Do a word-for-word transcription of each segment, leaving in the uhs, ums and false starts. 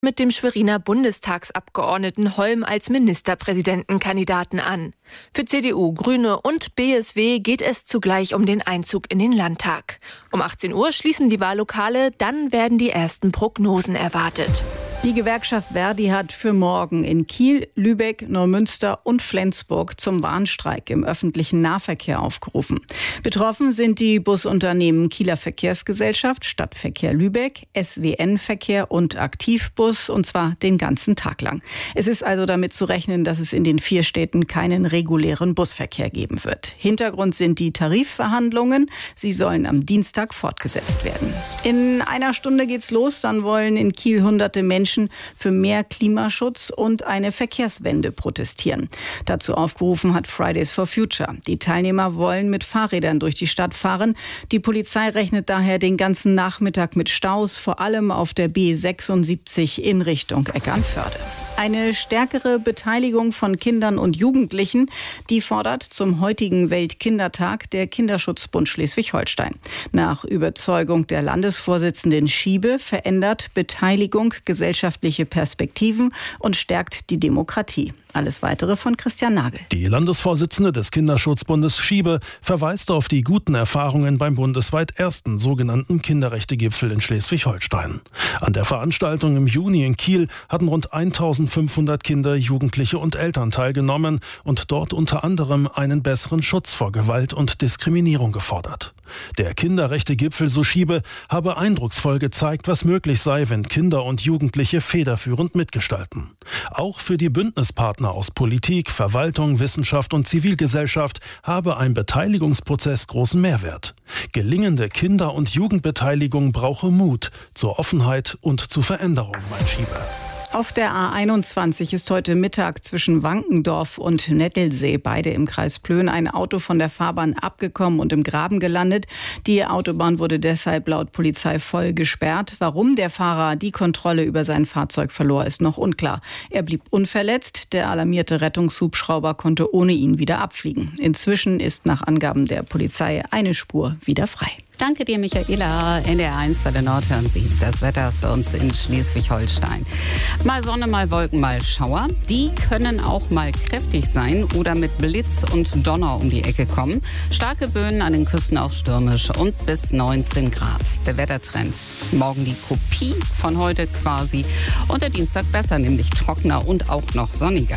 mit dem Schweriner Bundestagsabgeordneten Holm als Ministerpräsidentenkandidaten an. Für C D U, Grüne und B S W geht es zugleich um den Einzug in den Landtag. Um achtzehn Uhr schließen die Wahllokale, dann werden die ersten Prognosen erwartet. Die Gewerkschaft Verdi hat für morgen in Kiel, Lübeck, Neumünster und Flensburg zum Warnstreik im öffentlichen Nahverkehr aufgerufen. Betroffen sind die Busunternehmen Kieler Verkehrsgesellschaft, Stadtverkehr Lübeck, S W N-Verkehr und Aktivbus, und zwar den ganzen Tag lang. Es ist also damit zu rechnen, dass es in den vier Städten keinen regulären Busverkehr geben wird. Hintergrund sind die Tarifverhandlungen. Sie sollen am Dienstag fortgesetzt werden. In einer Stunde geht's los. Dann wollen in Kiel hunderte Menschen für mehr Klimaschutz und eine Verkehrswende protestieren. Dazu aufgerufen hat Fridays for Future. Die Teilnehmer wollen mit Fahrrädern durch die Stadt fahren. Die Polizei rechnet daher den ganzen Nachmittag mit Staus, vor allem auf der B sechsundsiebzig in Richtung Eckernförde. Eine stärkere Beteiligung von Kindern und Jugendlichen, die fordert zum heutigen Weltkindertag der Kinderschutzbund Schleswig-Holstein. Nach Überzeugung der Landesvorsitzenden Schiebe verändert Beteiligung gesellschaftliche Perspektiven und stärkt die Demokratie. Alles Weitere von Christian Nagel. Die Landesvorsitzende des Kinderschutzbundes Schiebe verweist auf die guten Erfahrungen beim bundesweit ersten sogenannten Kinderrechtegipfel in Schleswig-Holstein. An der Veranstaltung im Juni in Kiel hatten rund eintausendfünfhundert Kinder, Jugendliche und Eltern teilgenommen und dort unter anderem einen besseren Schutz vor Gewalt und Diskriminierung gefordert. Der Kinderrechtegipfel, so Schiebe, habe eindrucksvoll gezeigt, was möglich sei, wenn Kinder und Jugendliche federführend mitgestalten. Auch für die Bündnispartner aus Politik, Verwaltung, Wissenschaft und Zivilgesellschaft habe ein Beteiligungsprozess großen Mehrwert. Gelingende Kinder- und Jugendbeteiligung brauche Mut zur Offenheit und zu Veränderung, meint Schiebe. Auf der A einundzwanzig ist heute Mittag zwischen Wankendorf und Nettelsee, beide im Kreis Plön, ein Auto von der Fahrbahn abgekommen und im Graben gelandet. Die Autobahn wurde deshalb laut Polizei voll gesperrt. Warum der Fahrer die Kontrolle über sein Fahrzeug verlor, ist noch unklar. Er blieb unverletzt. Der alarmierte Rettungshubschrauber konnte ohne ihn wieder abfliegen. Inzwischen ist nach Angaben der Polizei eine Spur wieder frei. Danke dir, Michaela. N D R eins bei der Nord hören Sie das Wetter für uns in Schleswig-Holstein. Mal Sonne, mal Wolken, mal Schauer. Die können auch mal kräftig sein oder mit Blitz und Donner um die Ecke kommen. Starke Böen an den Küsten auch stürmisch und bis neunzehn Grad. Der Wettertrend. Morgen die Kopie von heute quasi. Und der Dienstag besser, nämlich trockener und auch noch sonniger.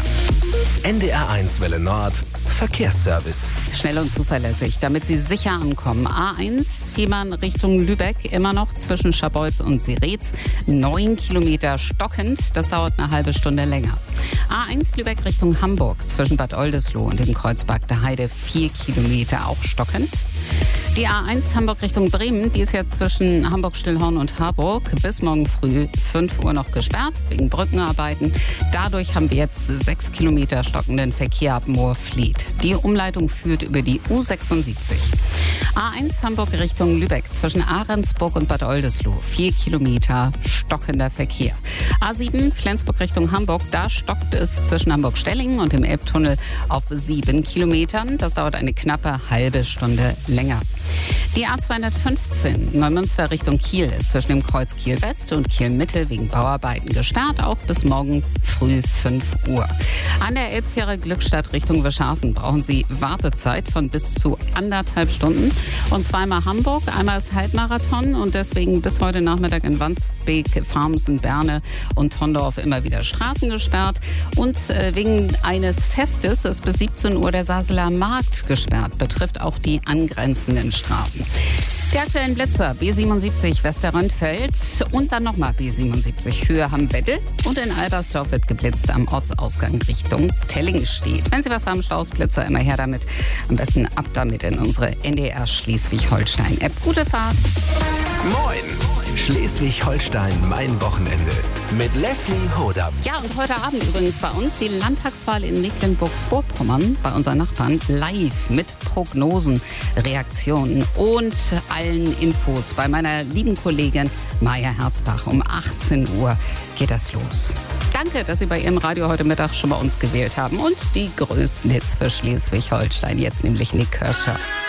N D R eins Welle Nord. Verkehrsservice. Schnell und zuverlässig, damit Sie sicher ankommen. A eins, Fehmarn Richtung Lübeck, immer noch zwischen Scharbeutz und Siretz. Neun Kilometer stockend, das dauert eine halbe Stunde länger. A eins Lübeck Richtung Hamburg, zwischen Bad Oldesloe und dem Kreuzberg der Heide. Vier Kilometer, auch stockend. Die A eins Hamburg Richtung Bremen, die ist ja zwischen Hamburg-Stillhorn und Harburg bis morgen früh fünf Uhr noch gesperrt, wegen Brückenarbeiten. Dadurch haben wir jetzt sechs Kilometer stockenden Verkehr ab Moorfleet. Die Umleitung führt über die U sechsundsiebzig. A eins Hamburg Richtung Lübeck, zwischen Ahrensburg und Bad Oldesloe. Vier Kilometer stockender Verkehr. A sieben Flensburg Richtung Hamburg, da stockt es zwischen Hamburg-Stellingen und dem Elbtunnel auf sieben Kilometern. Das dauert eine knappe halbe Stunde länger. Die A zweihundertfünfzehn Neumünster Richtung Kiel ist zwischen dem Kreuz Kiel West und Kiel Mitte wegen Bauarbeiten gesperrt, auch bis morgen früh fünf Uhr. An der Elbfähre Glückstadt Richtung Wischhafen brauchen Sie Wartezeit von bis zu anderthalb Stunden. Und zweimal Hamburg, einmal ist Halbmarathon und deswegen bis heute Nachmittag in Wandsbek, Farmsen, Berne und Tondorf immer wieder Straßen gesperrt. Und äh, wegen eines Festes ist bis siebzehn Uhr der Saseler Markt gesperrt, betrifft auch die angrenzenden Straßen. Die aktuellen Blitzer B siebenundsiebzig Westerröntfeld und dann nochmal B siebenundsiebzig Höhe Hamm-Weddel und in Albersdorf wird geblitzt am Ortsausgang Richtung Tellingstedt. Wenn Sie was haben, Stausblitzer, immer her damit. Am besten ab damit in unsere N D R Schleswig-Holstein-App. Gute Fahrt! Moin! Schleswig-Holstein, mein Wochenende. Mit Leslie Hodam. Ja, und heute Abend übrigens bei uns die Landtagswahl in Mecklenburg-Vorpommern, bei unseren Nachbarn, live mit Prognosen, Reaktionen und allen Infos bei meiner lieben Kollegin Maja Herzbach. Um achtzehn Uhr geht das los. Danke, dass Sie bei Ihrem Radio heute Mittag schon bei uns gewählt haben. Und die größten Hits für Schleswig-Holstein, jetzt nämlich Nick Kershaw.